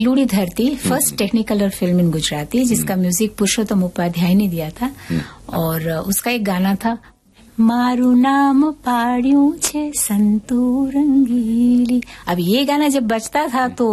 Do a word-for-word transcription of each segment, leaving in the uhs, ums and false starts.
लूड़ी धरती first Technicolor film in Gujarati, जिसका music पुरुषोत्तम उपाध्याय ने दिया था। और उसका एक गाना था, मारू नाम पाड़ियों छे संतू रंगीली। अब ये गाना जब बजता था तो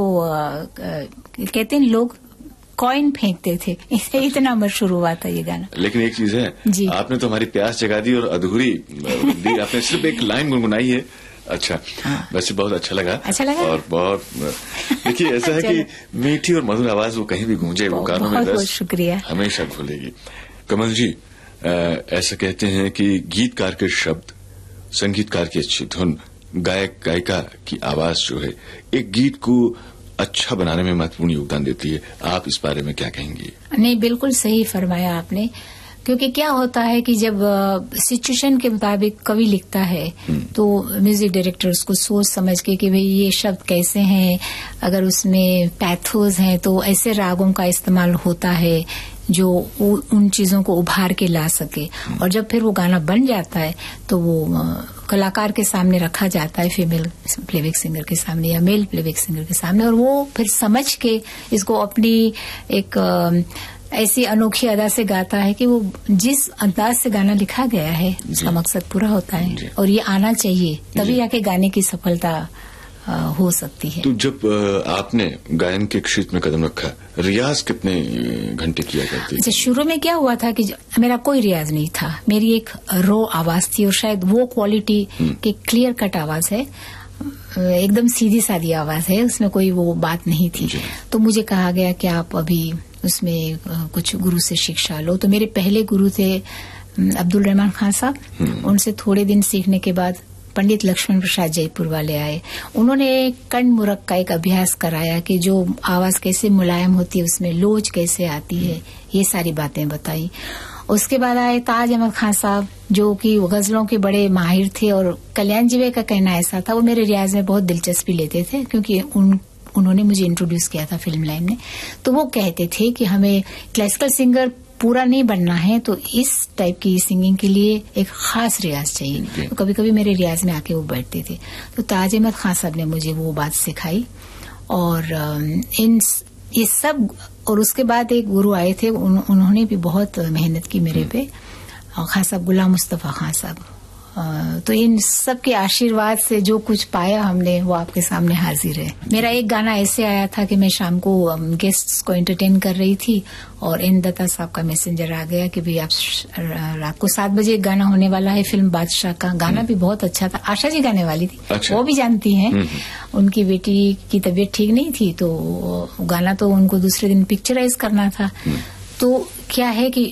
कहते हैं लोग कॉइन फेंकते थे, इसे इतना मशहूर हुआ था ये गाना। लेकिन एक चीज है, आपने तो हमारी प्यास जगा दी और अधूरी दी, आपने सिर्फ एक लाइन गुनगुनाई है। अच्छा, हाँ। वैसे बहुत अच्छा लगा। अच्छा लगा और बहुत देखिए ऐसा है कि मीठी और मधुर आवाज वो कहीं भी गूंजे, वो कानों में बहुत शुक्रिया हमेशा घुलेगी। कमल जी, आ, ऐसा कहते हैं कि गीतकार के शब्द, संगीतकार की अच्छी धुन, गायक गायिका की आवाज जो है एक गीत को अच्छा बनाने में महत्वपूर्ण योगदान देती है। आप इस बारे में क्या कहेंगी? नहीं, बिल्कुल सही फरमाया आपने। क्योंकि क्या होता है कि जब सिचुएशन के मुताबिक कवि लिखता है तो म्यूजिक डायरेक्टर उसको सोच समझ के कि भाई ये शब्द कैसे हैं, अगर उसमें पैथोस हैं तो ऐसे रागों का इस्तेमाल होता है जो उन चीजों को उभार के ला सके। और जब फिर वो गाना बन जाता है तो वो कलाकार के सामने रखा जाता है, फीमेल प्लेबैक सिंगर के सामने या मेल प्लेबैक सिंगर के सामने, और वो फिर समझ के इसको अपनी एक ऐसी अनोखी अदा से गाता है कि वो जिस अंदाज से गाना लिखा गया है उसका मकसद पूरा होता है। और ये आना चाहिए, तभी आके गाने की सफलता हो सकती है। तो जब आपने गायन के क्षेत्र में कदम रखा, रियाज कितने घंटे किया करते थे? शुरू में क्या हुआ था कि मेरा कोई रियाज नहीं था, मेरी एक रो आवाज थी और शायद वो क्वालिटी की क्लियर कट आवाज है, एकदम सीधी सादी आवाज है, उसमें कोई वो बात नहीं थी। तो मुझे कहा गया कि आप अभी उसमें कुछ गुरु से शिक्षा लो। तो मेरे पहले गुरु थे अब्दुल रहमान खान साहब। उनसे थोड़े दिन सीखने के बाद पंडित लक्ष्मण प्रसाद जयपुर वाले आए। उन्होंने कर्ण मुरक का एक अभ्यास कराया कि जो आवाज कैसे मुलायम होती है, उसमें लोच कैसे आती है, ये सारी बातें बताई। उसके बाद आए ताज अहमद खान साहब, जो कि गजलों के बड़े माहिर थे। और कल्याण जी का कहना ऐसा था, वो मेरे रियाज में बहुत दिलचस्पी लेते थे क्योंकि उन उन्होंने मुझे इंट्रोड्यूस किया था फिल्म लाइन में। तो वो कहते थे कि हमें क्लासिकल सिंगर पूरा नहीं बनना है, तो इस टाइप की सिंगिंग के लिए एक खास रियाज चाहिए। तो कभी कभी मेरे रियाज में आके वो बैठते थे। तो ताज अहमद खान साहब ने मुझे वो बात सिखाई। और इन ये सब, और उसके बाद एक गुरु आए थे, उन, उन्होंने भी बहुत मेहनत की मेरे पे, खान साहब गुलाम मुस्तफा खान साहब। तो इन सब के आशीर्वाद से जो कुछ पाया हमने, वो आपके सामने हाजिर है। मेरा एक गाना ऐसे आया था कि मैं शाम को गेस्ट्स को एंटरटेन कर रही थी और एन दत्ता साहब का मैसेंजर आ गया कि भाई आप रात को सात बजे एक गाना होने वाला है फिल्म बादशाह का। गाना भी बहुत अच्छा था, आशा जी गाने वाली थी। अच्छा। वो भी जानती हैं, उनकी बेटी की तबीयत ठीक नहीं थी तो गाना तो उनको दूसरे दिन पिक्चराइज करना था। तो क्या है कि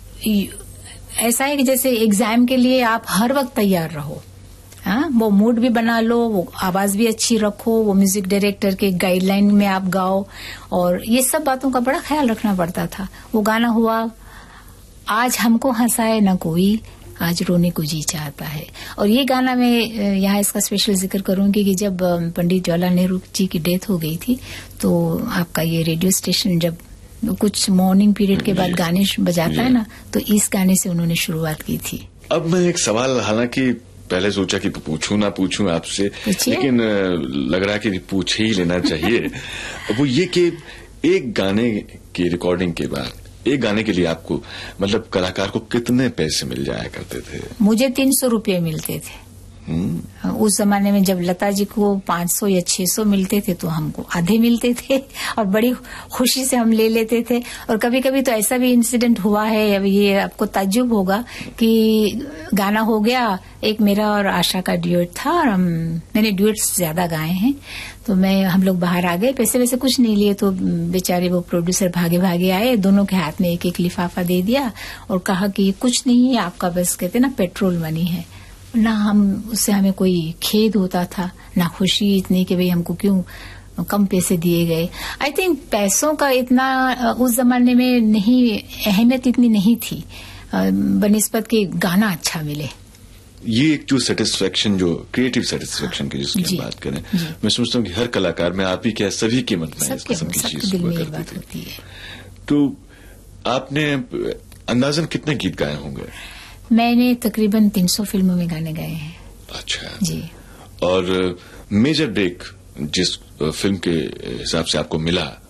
ऐसा है कि जैसे एग्जाम के लिए आप हर वक्त तैयार रहो, हाँ, वो मूड भी बना लो, वो आवाज भी अच्छी रखो, वो म्यूजिक डायरेक्टर के गाइडलाइन में आप गाओ, और ये सब बातों का बड़ा ख्याल रखना पड़ता था। वो गाना हुआ, आज हमको हंसाए न कोई, आज रोने को जी चाहता है। और ये गाना मैं यहाँ इसका स्पेशल जिक्र करूंगी कि जब पंडित जवाहरलाल नेहरू जी की डेथ हो गई थी तो आपका ये रेडियो स्टेशन जब कुछ मॉर्निंग पीरियड के बाद गाने बजाता है ना, तो इस गाने से उन्होंने शुरुआत की थी। अब मैं एक सवाल, हालांकि पहले सोचा कि पूछूं ना पूछूं आपसे, लेकिन लग रहा है कि पूछ ही लेना चाहिए। वो ये कि एक गाने की रिकॉर्डिंग के बाद एक गाने के लिए आपको, मतलब कलाकार को कितने पैसे मिल जाया करते थे? मुझे तीन सौ रूपये मिलते थे। उस जमाने में जब लता जी को पाँच सौ या छह सौ मिलते थे तो हमको आधे मिलते थे और बड़ी खुशी से हम ले लेते थे। और कभी कभी तो ऐसा भी इंसिडेंट हुआ है, अब ये आपको ताज्जुब होगा कि गाना हो गया, एक मेरा और आशा का ड्यूएट था और हम मैंने ड्यूएट्स ज्यादा गाए हैं, तो मैं हम लोग बाहर आ गए, पैसे वैसे कुछ नहीं लिए, तो बेचारे वो प्रोड्यूसर भागे भागे आए, दोनों के हाथ में एक एक लिफाफा दे दिया और कहा कि कुछ नहीं है आपका, बस कहते ना पेट्रोल मनी है। ना हम उससे हमें कोई खेद होता था, ना खुशी इतनी कि भाई हमको क्यों कम पैसे दिए गए। आई थिंक पैसों का इतना उस जमाने में नहीं, अहमियत इतनी नहीं थी बनिस्बत के गाना अच्छा मिले। ये एक जो सेटिस्फेक्शन, जो क्रिएटिव सेटिस्फेक्शन की जिसकी हम बात करें, मैं समझता हूँ कि हर कलाकार में, आप ही क्या सभी के मन में इस किस्म की चीज हुआ करती थी। तो आपने अंदाजन कितने गीत गाए होंगे? मैंने तकरीबन तीन सौ फिल्मों में गाने गाए हैं। अच्छा जी। और मेजर ब्रेक जिस फिल्म के हिसाब से आपको मिला